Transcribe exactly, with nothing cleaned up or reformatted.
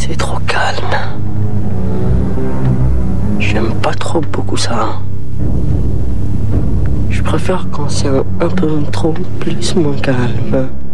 C'est trop calme. J'aime pas trop beaucoup ça. Je préfère quand c'est un, un peu trop plus moins calme.